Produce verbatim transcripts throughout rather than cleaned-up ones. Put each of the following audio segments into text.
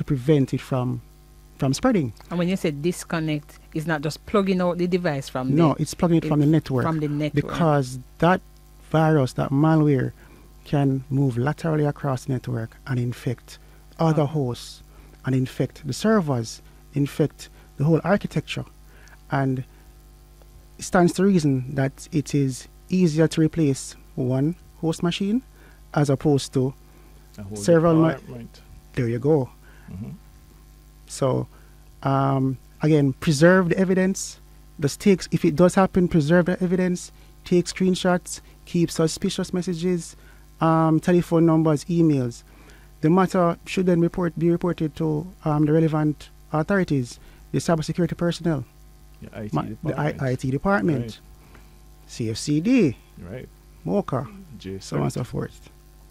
to prevent it from from spreading. And when you say disconnect, it's not just plugging out the device from No, the, it's plugging it, it from the network. From the network. Because that virus, that malware, can move laterally across the network and infect other Oh. hosts and infect the servers, infect the whole architecture. And it stands to reason that it is easier to replace one host machine as opposed to A whole several. Ma- department. there you go. Mhm. So, um, again, preserve the evidence. Just takes, if it does happen, preserve the evidence. Take screenshots. Keep suspicious messages, um, telephone numbers, emails. The matter should then report be reported to um, the relevant authorities, the cybersecurity personnel, Yeah, I T ma- the I- department. IT department, Right. C F C D, Right. MOCA, J so on and so forth.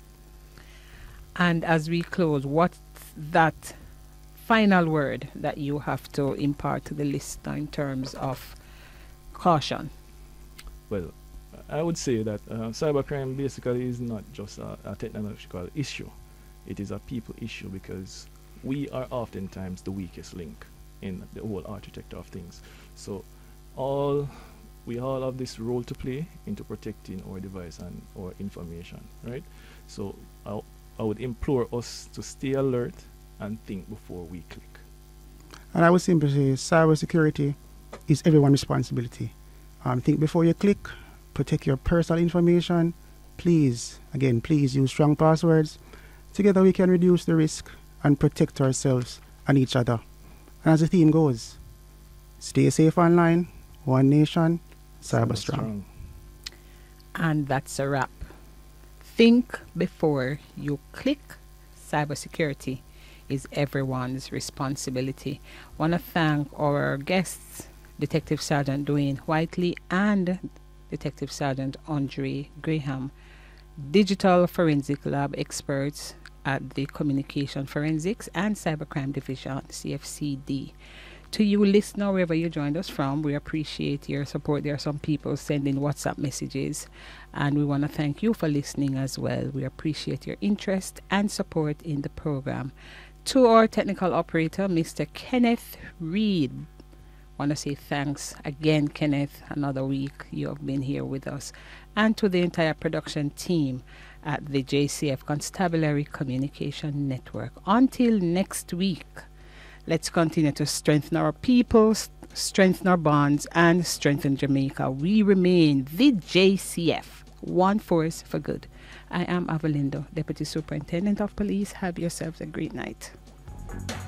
And as we close, what's that final word that you have to impart to the listener in terms of caution? Well, I would say that uh, cybercrime basically is not just a, a technological issue. It is a people issue because we are oftentimes the weakest link in the whole architecture of things. So all we all have this role to play into protecting our device and our information, right? So I, I would implore us to stay alert and think before we click. And I would simply say cybersecurity is everyone's responsibility. Um, think before you click, protect your personal information. Please, again, please use strong passwords. Together we can reduce the risk and protect ourselves and each other. And as the theme goes, stay safe online, one nation, cyber strong. And that's a wrap. Think before you click. Cybersecurity is everyone's responsibility. Want to thank our guests, Detective Sergeant Dwayne Whiteley and Detective Sergeant Andre Graham, Digital Forensic Lab experts at the Communication Forensics and Cybercrime Division, C F C D. To you, listener, wherever you joined us from, we appreciate your support. There are some people sending WhatsApp messages, and we want to thank you for listening as well. We appreciate your interest and support in the program. To our technical operator, Mister Kenneth Reed, want to say thanks again, Kenneth. Another week you have been here with us. And to the entire production team at the J C F Constabulary Communication Network. Until next week, let's continue to strengthen our people, strengthen our bonds, and strengthen Jamaica. We remain the J C F, one force for good. I am Avalindo, Deputy Superintendent of Police. Have yourselves a great night.